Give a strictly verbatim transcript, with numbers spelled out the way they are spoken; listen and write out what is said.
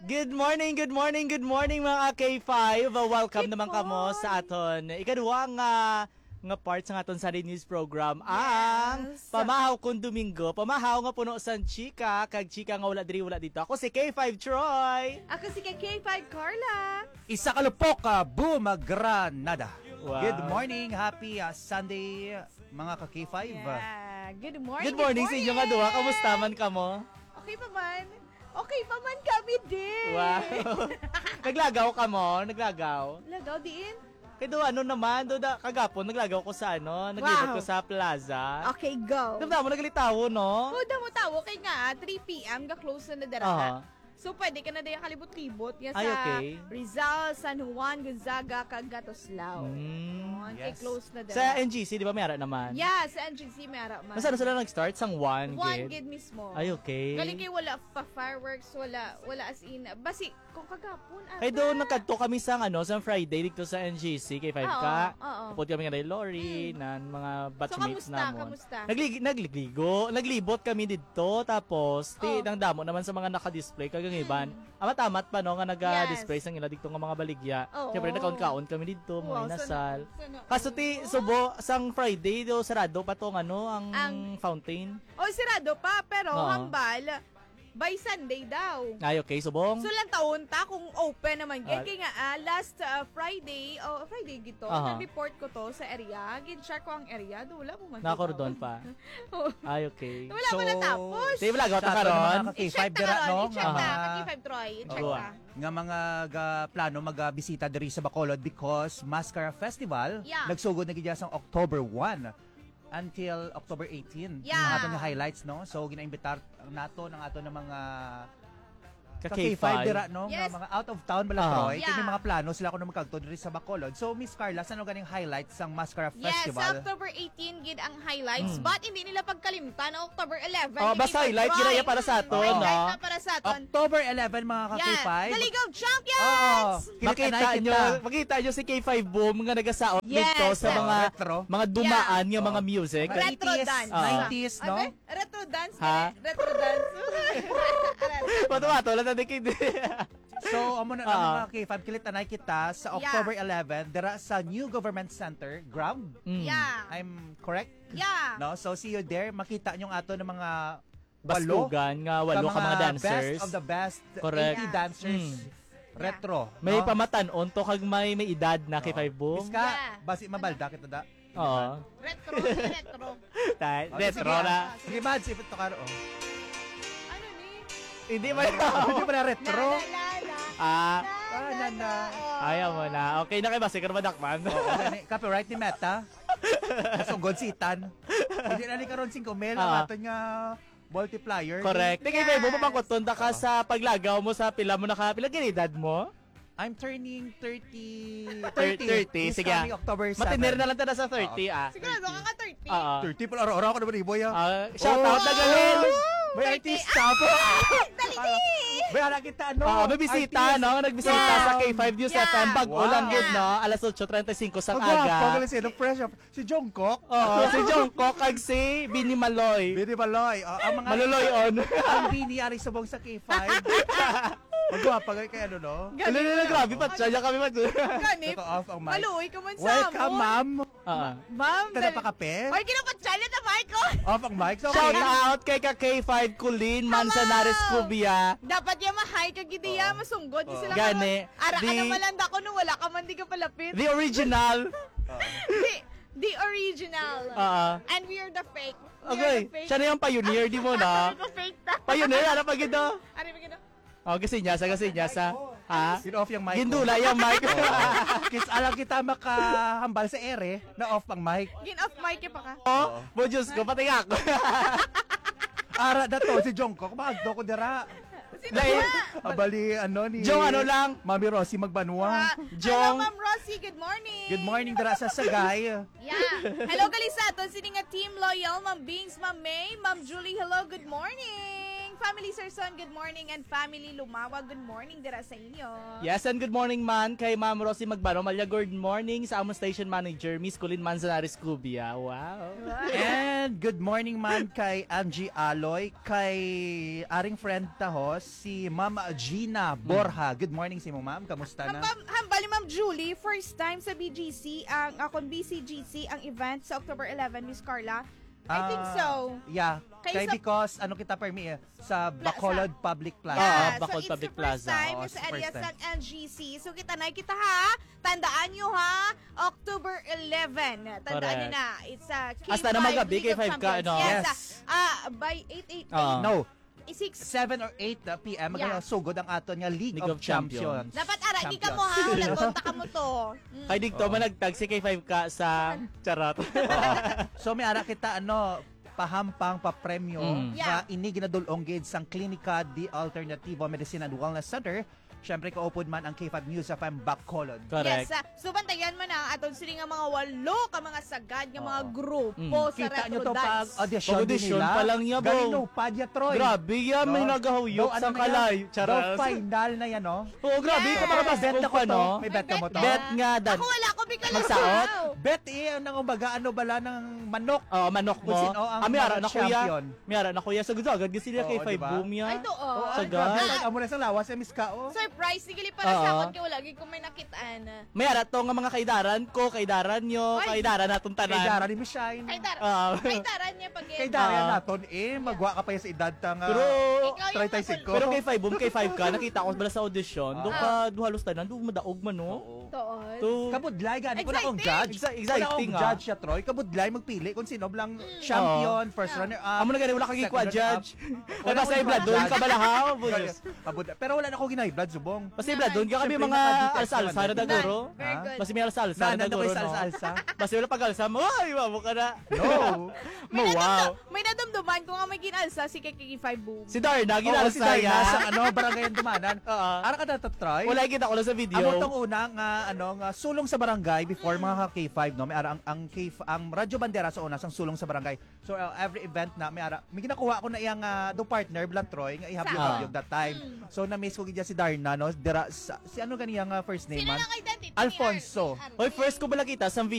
Good morning, good morning, good morning mga K five. Welcome Good naman kamo sa aton ikaduha nga nga part sa aton Sunday News program. Yes. Ang Pamahaw kung Domingo. Pamahaw nga puno sa chika, kag chika nga wala diri wala dito. Ako si K five Troy. Ako si K five Carla. Isa kalupok ka, boom, Granada. Wow. Good morning, happy uh, Sunday mga ka-K five. Yeah. Good morning. Good morning, sa inyo nga duha. Kamusta man kamo? Okay pa man. Okay pa man kami din. Wow. Naglagaw ka mo? Naglagaw? Lagaw din? Kaya do ano naman, do da, kagapon naglagaw ko sa ano, naglibot Wow. ko sa plaza. Okay, go. Damdam mo naglitawo, no? Oh, damo tawo kay nga three p m ga close na dara. Aha. So pwede ka na daya kalibot-libot nga Ay, sa okay. Rizal, San Juan, Gonzaga, kag Gatoslao. Mm. Oh, kay Yes. close na dara. Sa N G C, di ba may ara naman? Yeah, sa N G C may ara man. Masano sila nag-start? Sang one, One gid? gid mismo. Ay, okay. Galing kay wala pa fireworks, wala wala as in basi kung kagapon ata. Ay, doon nagkadto kami sa ano, sa Friday dito sa N G C, kay five ka. Oo, oo. Kapot kami nga rin Lori, nan mga batchmates kamusta, namon. kamusta? Naglig nagligligo, naglibot kami dito, tapos, ti, Oo. nang damo naman sa mga naka-display, kagang iban. Amatamat pa, no, nga naga-display sa nila dito nga mga baligya. Oo. Siyempre, nakaon-kaon kami dito, mga Wow, inasal. sana- sana- Kaso, ti, subo, sang Friday, do, sarado pa tong ano, ang, Ang- fountain. Oy, sirado pa pero Oo. hambal by Sunday daw. Ay, okay, subong. So lang taon ta kung open naman gid Ah. kay nga ah, last ah, Friday, oh Friday gito, Aha. nag-report ko to sa area, gid check ko ang area, do wala mo man. Nakakordon pa. Oh, Ay, okay. wala mo So, natapos. Di, wala, gawata Sa ka ato ron. mga ka-K I-check five ta dira, karon, no? i-check ta, Nga ka mga- K five Troy, i-check Oo. ta. nga mga ga, plano magbisita diri sa Bacolod because Mascara Festival Yeah. nagsugod na gid sa October one until October eighteen. Yeah. Ang aton nga highlights, no? So ginaimbitar nato ng ato ng mga Ka ka-K five dira, no? Yes. Nga mga out of town bala Ah. Troy. Yeah. Kini mga plano sila ko na magkagto diri sa Bacolod. So Miss Carla, sano ganing highlights sang Mascara Yes, Festival? sa October eighteen gid ang highlights, Mm. but hindi nila pagkalimtan ang October eleven. Oh, ni basta K five highlight, Troy. ginaya para sa aton, Highlight no? na para sa aton. October eleven mga ka-K Yes, five. the League of Oo. Champions! Makita Kinita- nyo, makita nyo si K five Boom nga nagasaot Yes. dito sa Oo, mga retro. mga dumaan nga Yeah. mga music. Mga Retro eighties, dance. nineties, no? Ano? Retro dance? Ha? Ha? Retro dance. Matumato, wala na dikid. So, amo na Ah. ang mga K five kilitanay kita sa October eleven dira sa New Government Center, ground. Mm. Yeah. I'm correct? Yeah. No? So, see you there. Makita nyo ato ng mga walo Baskugan nga walo ka mga dancers. best of the best Correct. eighty Yeah. dancers. Mm. Retro. May no? pamatan-on to kag may may edad na K five Boom. Iska, Yeah. basi mabalda kita da. Oo. Retro, retro. Tay, Oh, retro sige, na. Sige, Mads, ipit to karo. Oh. Ano ni? Hindi ba Hindi pa na retro. La, la, la, Ah, Ah, na, na. Oh. ayaw mo na. Okay na kay Basi Karmadakman. Oo, gani. Copyright ni Meta. Nasugod si Itan. Hindi na ni karon cinco mil ang Ah. aton nga multiplier. Correct. Tingay Yes. mo mapangkutonda ka sa paglagaw mo sa pila mo naka pila gid edad mo? I'm turning thirty. thirty. thirty, This sige. coming October seven. Matiner na lang ta sa thirty ah. Sigurado ka ka thirty. Oo. thirty pala araw-araw ko naman iboy ah. Ah, shout out na galin. May thirty. artista po. Dali May anak kita ano. Oo, may bisita, artist. no? Nagbisita Yeah. sa K five News Yeah. F M. Bago Wow. lang yun, no? alas eight thirty-five sa Ang gwapo, aga. galing siya, no? Fresh up. Si Jungkook. Oo, si Jungkook kag si Bini Maloy. Bini Maloy. Oh, ang mga Maluloy on. ang Bini ari subong sa K five. Ang gwapo kay ano no? Ano na grabe pa siya kami man. Ganip. Ito off ang mic. Maluoy ka man sa Welcome, ma'am. Ah. Ma'am. Tara dali- pa kape. Ay, kinapatsalya na mic ko. Off ang mic. So, Shout okay. out kay ka K five Kulin Manzanares Cubia. Dapat yung mahay ka gidiya, masunggod. Di sila Gani. ka Ara ka Di- na malanda ko nung wala ka man di ka palapit. The original. The, the original. Ah. And we are the fake. We Okay. are the fake. Siya na yung pioneer, di mo na. Sabi ko fake na. Pioneer, ano pa gito? Ano ba gino? Oh, kasi niya, sa kasi niya, sa. Ha? Get off yung mic. Gindula yung mic. Kis alam kita makahambal sa ere na off ang mic. Gin off mic ka pa ka. Oh, mo Diyos ko, pati nga ako. Ara na to si Jungkook. Maagdo ko dira. Dahil, Abali ano ni Jong, ano lang? Mami Rosie magbanwa. Ah, Jong. Hello, Ma'am Rosie. Good morning. Good morning dira sa Sagay. Yeah. Hello, Kalisaton. Sini nga Team Loyal. Ma'am Beans, Ma'am May, Ma'am Julie. Hello, good morning. family Serson, good morning, and family Lumawa, good morning dira sa inyo. Yes, and good morning man kay Ma'am Rosie Magbano. Malya, good morning sa among station manager, Miss Colin Manzanares Cubia. Wow. And good morning man kay Angie Aloy, kay aring friend tahos, si Ma'am Gina Borja. Good morning si mo, ma'am. Kamusta na? Hambal, hambal ni Ma'am Julie, first time sa B G C, ang akong B C G C, ang event sa October eleventh, Miss Carla. I think Ah, so. Yeah. Kay Kay sa- because ano kita permi eh, sa Bacolod Public Plaza. Ah, Yeah, Bacol so Public it's the first Plaza. time Oo, sa it's the area first sa time. L G C. So kita na kita ha. Tandaan nyo ha. October eleventh. Tandaan nyo Correct. na. It's a K five Hasta na magabi, League of K five ka, Champions. no? Yes. Yes. ah, ah, by eight eight Ah. No, six. seven or eight p m Yeah. magana sugod ang aton nga League, League of, of Champions. Champions. Dapat ara, di ka Champions. mo ha. Wala konta ka mo to. Mm. Kay Digto Oo. managtag si K five ka sa charot. Oo. So may ara kita ano pahampang pa-premyo Mm. nga ini ginadulong gid sang Klinika di Alternativo Medicine and Wellness Center. Syempre kaupod man ang K five News F M Bacolod. Correct. Yes, ah, so bantayan mo na aton sila nga mga walo ka mga sagad nga mga Oo. grupo Mm. sa Kita nyo Retro to pag Dance. audition, Pag-audition din nila. pa lang niya, bro. Galino, Padya Troy. Grabe yan, may No? nagahuyok Daw, sa ano na kalay. yan? Daw Charot. final na yan, no? Oo, grabe. Yes. Yes. Kung makabas Bet kung ako to. ano. May bet ka mo to. Bet nga, Dan. Ako wala ko bigla Magsaot? Bet eh, ang umbaga, ano bala ng manok. Oo, manok mo. Kung sino ang Ah, may ara mga na kuya. champion. May ara na kuya. Sagad agad kasi sila Oo, kay five diba? boom ya. Ay, to, oh. Oh, Sagad. grabe. Ang amo na sa lawas, eh, Miss Kao. Surprise, sige li para Oo. sa akon kay wala gid ko may nakitaan. May ara to nga mga kaidaran ko, kaidaran nyo, Ay. kaidaran natong Kay tanan. Dara ni Miss Shine. Kay tar. Ah. Kay taran niya pag Kay Dara Ah. naton eh, magwa ka pa yan sa edad ta nga. Pero Ikaw yung thirty-six ko. pero kay five boom, kay five ka, nakita ko bala sa audition. Ah. Doon ka duhalos tanan, doon madaog man no. Oo. Toon. To Kabudlay gani ko na akong Exciting. judge. Exa- Wala exciting, akong ah. judge siya Troy. Kabudlay magpili kung sino lang champion, first Ah. runner up. amo na gani wala kang gikwa second judge. runner-up. Wala sa blood doon ka balahaw. Bus. Kabudlay. Pero wala na ako ginay blood subong. Basta blood doon ka kami Siyempre, mga naka-detect alsa-alsa na naman. daguro. Very Ha? good. Basta may alsa-alsa Na na nando daguro kay no. salsa. Basta wala pag-alsa mo, ay mo ka na. No. Mo May wow. nadamdam- May nadamdaman ko nga may ginalsa si K K five boom. Si Darna Oo, si ginalsa Darna ya. sa ano barangayan dumanan. Oo. Ara ka na to Troy. Wala kita ko lang sa video. Amo tong una nga ano nga sulong sa barangay before mga K five no may ara ang ang K ang Radyo Bandera sa una sang sulong sa barangay. So uh, every event na may ara may ginakuha ko na iyang uh, do partner Blan Troy nga ihabyog Sa- that time. So na miss ko gid si Darna no dira sa, si ano ganiyang uh, first name Sino man? lang identity? Alfonso. Hoy, first ko bala kita sa